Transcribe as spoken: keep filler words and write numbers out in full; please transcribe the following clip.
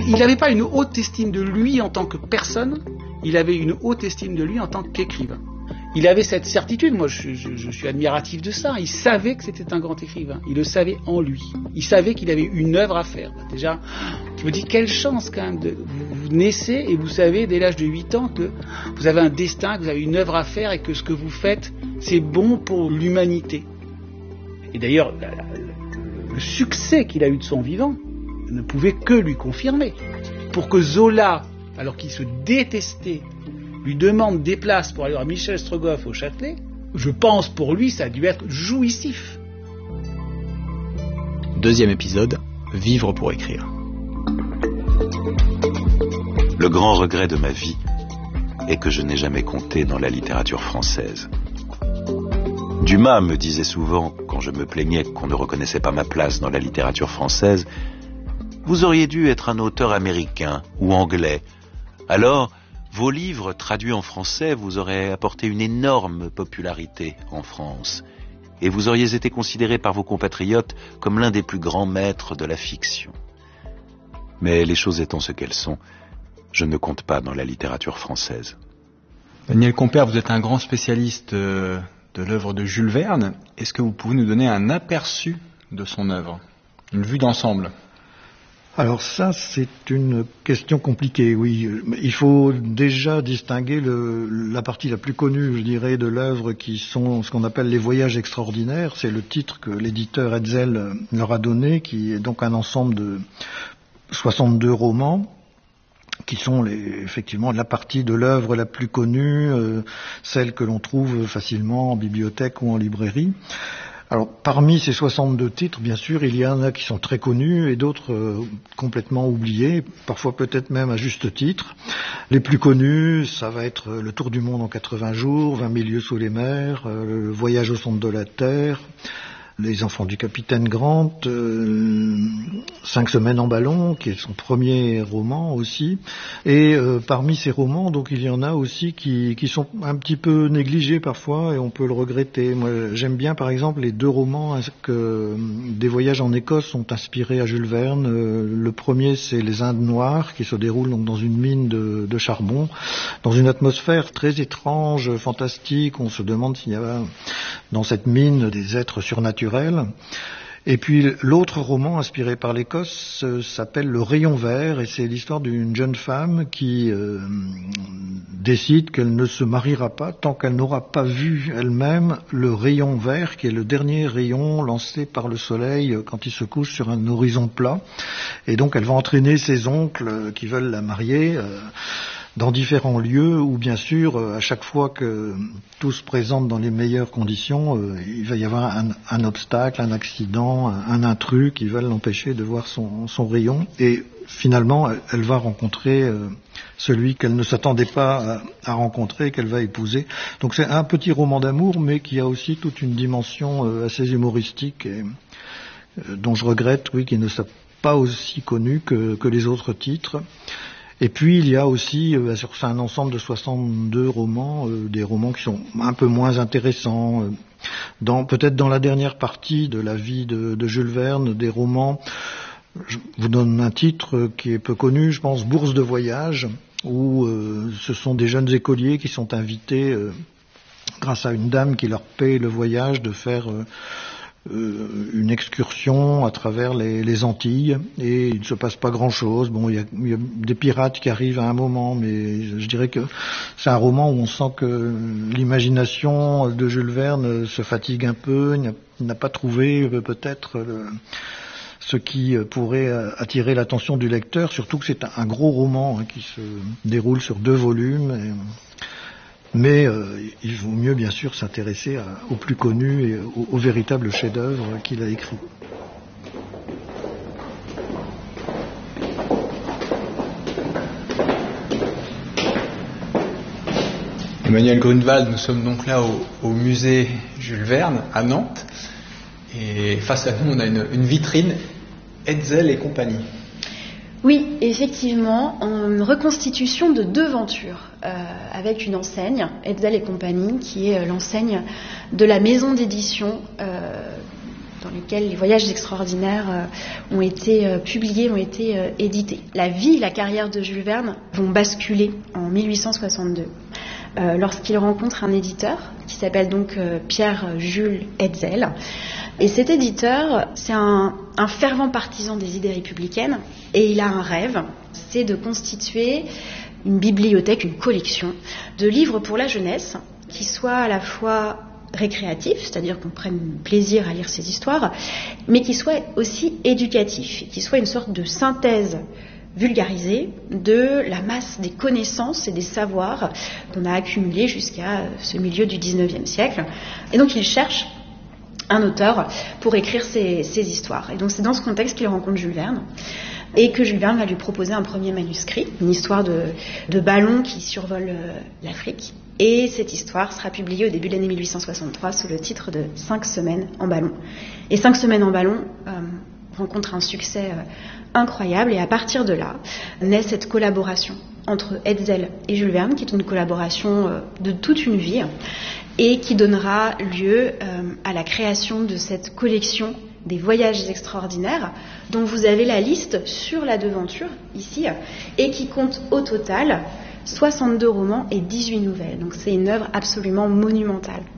il n'avait pas une haute estime de lui en tant que personne, il avait une haute estime de lui en tant qu'écrivain. Il avait cette certitude, moi je, je, je suis admiratif de ça, il savait que c'était un grand écrivain, il le savait en lui, il savait qu'il avait une œuvre à faire. Déjà, je me dis quelle chance quand même, de, vous, vous naissez et vous savez dès l'âge de huit ans que vous avez un destin, que vous avez une œuvre à faire et que ce que vous faites, c'est bon pour l'humanité. Et d'ailleurs, la, la, le succès qu'il a eu de son vivant ne pouvait que lui confirmer. Pour que Zola, alors qu'il se détestait, lui demande des places pour aller voir Michel Strogoff au Châtelet, je pense pour lui ça a dû être jouissif. Deuxième épisode, vivre pour écrire. Le grand regret de ma vie est que je n'ai jamais compté dans la littérature française. Dumas me disait souvent, quand je me plaignais qu'on ne reconnaissait pas ma place dans la littérature française, « Vous auriez dû être un auteur américain ou anglais. Alors, vos livres traduits en français vous auraient apporté une énorme popularité en France et vous auriez été considéré par vos compatriotes comme l'un des plus grands maîtres de la fiction. Mais les choses étant ce qu'elles sont, je ne compte pas dans la littérature française. » Daniel Compère, vous êtes un grand spécialiste de, de l'œuvre de Jules Verne. Est-ce que vous pouvez nous donner un aperçu de son œuvre, une vue d'ensemble ? Alors ça, c'est une question compliquée, oui. Il faut déjà distinguer le, la partie la plus connue, je dirais, de l'œuvre, qui sont ce qu'on appelle les voyages extraordinaires. C'est le titre que l'éditeur Hetzel leur a donné, qui est donc un ensemble de soixante-deux romans, qui sont les, effectivement la partie de l'œuvre la plus connue, euh, celle que l'on trouve facilement en bibliothèque ou en librairie. Alors, parmi ces soixante-deux titres, bien sûr, il y en a qui sont très connus et d'autres euh, complètement oubliés, parfois peut-être même à juste titre. Les plus connus, ça va être Le Tour du monde en quatre-vingts jours, vingt mille lieues sous les mers, euh, Le voyage au centre de la Terre, Les enfants du capitaine Grant, euh, Cinq semaines en ballon, qui est son premier roman aussi. Et euh, parmi ces romans, donc il y en a aussi qui, qui sont un petit peu négligés parfois, et on peut le regretter. Moi, j'aime bien par exemple les deux romans que des voyages en Écosse sont inspirés à Jules Verne. Euh, le premier, c'est Les Indes noires, qui se déroule donc dans une mine de, de charbon, dans une atmosphère très étrange, fantastique. On se demande s'il y a dans cette mine des êtres surnaturels. Et puis l'autre roman inspiré par l'Écosse euh, s'appelle Le Rayon Vert, et c'est l'histoire d'une jeune femme qui euh, décide qu'elle ne se mariera pas tant qu'elle n'aura pas vu elle-même le rayon vert, qui est le dernier rayon lancé par le soleil quand il se couche sur un horizon plat. Et donc elle va entraîner ses oncles qui veulent la marier euh, dans différents lieux où, bien sûr, à chaque fois que tout se présente dans les meilleures conditions, euh, il va y avoir un, un obstacle, un accident, un, un intrus qui va l'empêcher de voir son, son rayon. Et finalement, elle, elle va rencontrer euh, celui qu'elle ne s'attendait pas à, à rencontrer, qu'elle va épouser. Donc c'est un petit roman d'amour, mais qui a aussi toute une dimension euh, assez humoristique et euh, dont je regrette, oui, qu'il ne soit pas aussi connu que, que les autres titres. Et puis il y a aussi, euh, c'est un ensemble de soixante-deux romans, euh, des romans qui sont un peu moins intéressants. Euh, dans, peut-être dans la dernière partie de la vie de, de Jules Verne, des romans, je vous donne un titre qui est peu connu, je pense, Bourse de voyage, où euh, ce sont des jeunes écoliers qui sont invités, euh, grâce à une dame qui leur paie le voyage, de faire Euh, Euh, une excursion à travers les, les Antilles, et il ne se passe pas grand-chose. Bon, il y a, il y a des pirates qui arrivent à un moment, mais je, je dirais que c'est un roman où on sent que l'imagination de Jules Verne se fatigue un peu. Il n'a, il n'a pas trouvé euh, peut-être le, ce qui pourrait attirer l'attention du lecteur, surtout que c'est un, un gros roman hein, qui se déroule sur deux volumes. Et, Mais euh, il vaut mieux bien sûr s'intéresser à, au plus connu et au, au véritable chef-d'œuvre qu'il a écrit. Emmanuel Grunewald, nous sommes donc là au, au musée Jules Verne à Nantes, et face à nous on a une, une vitrine Hetzel et compagnie. Oui, effectivement, une reconstitution de deux ventures euh, avec une enseigne, Hetzel et compagnie, qui est l'enseigne de la maison d'édition euh, dans lesquels les voyages extraordinaires euh, ont été euh, publiés, ont été euh, édités. La vie et la carrière de Jules Verne vont basculer en mille huit cent soixante-deux, euh, lorsqu'il rencontre un éditeur qui s'appelle donc euh, Pierre-Jules Hetzel. Et cet éditeur, c'est un, un fervent partisan des idées républicaines, et il a un rêve, c'est de constituer une bibliothèque, une collection de livres pour la jeunesse qui soit à la fois récréatif, c'est-à-dire qu'on prenne plaisir à lire ces histoires, mais qui soit aussi éducatif, qui soit une sorte de synthèse vulgarisée de la masse des connaissances et des savoirs qu'on a accumulés jusqu'à ce milieu du dix-neuvième siècle. Et donc il cherche un auteur pour écrire ces, ces histoires. Et donc c'est dans ce contexte qu'il rencontre Jules Verne, et que Jules Verne va lui proposer un premier manuscrit, une histoire de, de ballon qui survole l'Afrique. Et cette histoire sera publiée au début de l'année mille huit cent soixante-trois sous le titre de Cinq semaines en ballon. Et Cinq semaines en ballon euh, rencontre un succès euh, incroyable, et à partir de là naît cette collaboration entre Hetzel et Jules Verne, qui est une collaboration euh, de toute une vie, et qui donnera lieu euh, à la création de cette collection des voyages extraordinaires, dont vous avez la liste sur la devanture ici, et qui compte au total soixante-deux romans et dix-huit nouvelles. Donc c'est une œuvre absolument monumentale.